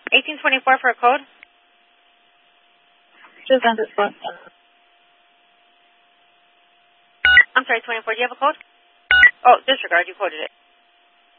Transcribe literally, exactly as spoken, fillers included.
eighteen twenty-four for a code. I'm sorry, twenty-four. Do you have a code? Oh, disregard. You quoted it.